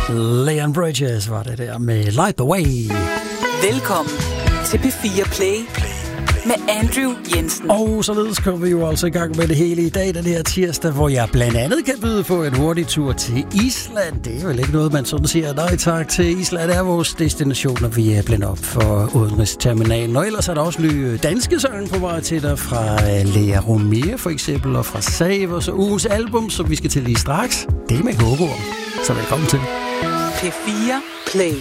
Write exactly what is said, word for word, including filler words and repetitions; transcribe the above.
Leon Bridges var det der med Light the Way. Velkommen til P fire Play med Andrew Jensen. Og således kommer vi jo altså i gang med det hele i dag, den her tirsdag, hvor jeg blandt andet kan byde på en hurtig tur til Island. Det er vel ikke noget, man sådan siger nej tak til. Island er vores destination, og vi er blændet op for udenrigsterminalen. Og ellers er der også nye danske sange på vej til dig fra Lea Romeo for eksempel, og fra Savers og ugens album, som vi skal til lige straks. Det er med Hugo. Så velkommen til P fire Play.